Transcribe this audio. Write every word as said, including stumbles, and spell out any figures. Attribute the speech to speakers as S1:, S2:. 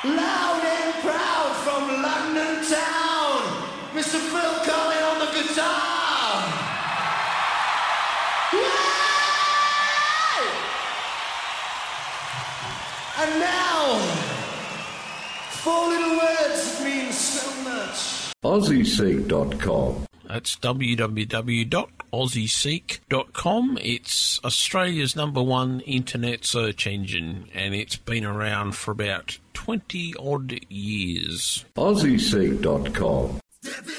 S1: Loud and proud from London town, Mister Phil Collin on the guitar. Yay! And now, four little words that mean so much.
S2: Aussie Seek dot com.
S3: That's w w w dot aussie seek dot com. It's Australia's number one internet search engine, and it's been around for about twenty odd years.
S2: Aussie Seek dot com.